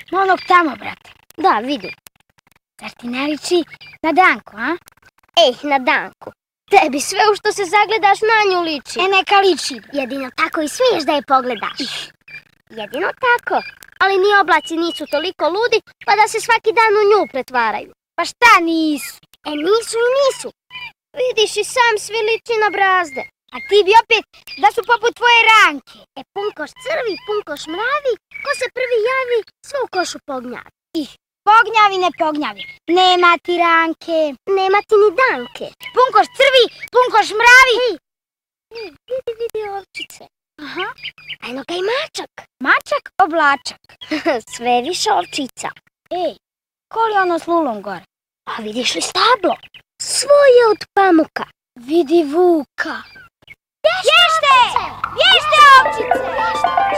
Onog tamo, brate. Da, vidim. Zar ti ne liči na Danku, a? Na Danku. Tebi sve u što se zagledaš na nju liči. Neka liči. Jedino tako i smiješ da je pogledaš. Jedino tako. Ali ni oblaci nisu toliko ludi, pa da se svaki dan u nju pretvaraju. Pa šta nisu? Nisu i nisu. Vidiš i sam svi liči na brazde. A ti bi opet da su poput tvoje Ranke. Punkoš crvi, punkoš mravi, ko se prvi javi, sve u košu pognjavi. Pognjavi, ne pognjavi. Nema ti Ranke. Nema ti ni Danke. Punkoš crvi, punkoš mravi. Vidi ovčice. Aha. Eno ga i mačak. Mačak, oblačak. Sve više ovčica. Ko li ono s lulom gore? A vidiš li stablo? Svoje od pamuka. Vidi vuka. Vješte! Vješte ovčice!